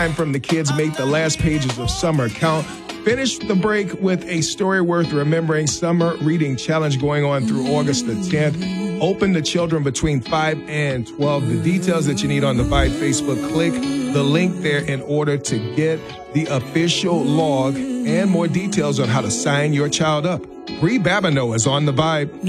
from the kids make the last pages of summer count. Finish the break with a story worth remembering. Summer reading challenge going on through August the 10th. Open to children between 5 and 12. The details that you need on the Vibe Facebook, click the link there in order to get the official log and more details on how to sign your child up. Bree Babineau is on the Vibe.